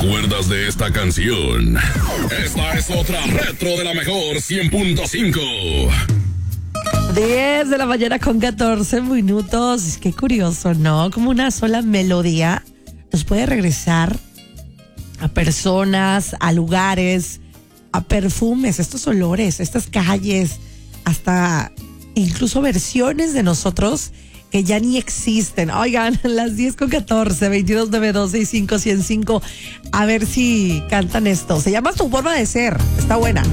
acuerdas de esta canción? Esta es otra retro de la mejor 100.5. 10 de la mañana con 14 minutos. Qué curioso, ¿no? Como una sola melodía nos puede regresar a personas, a lugares, a perfumes, estos olores, estas calles, hasta incluso versiones de nosotros que ya ni existen. Oigan, las 10 con 14, 2292651005. A ver si cantan esto. Se llama Tu Forma de Ser. Está buena.